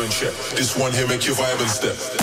and check. This one here make you vibe and step.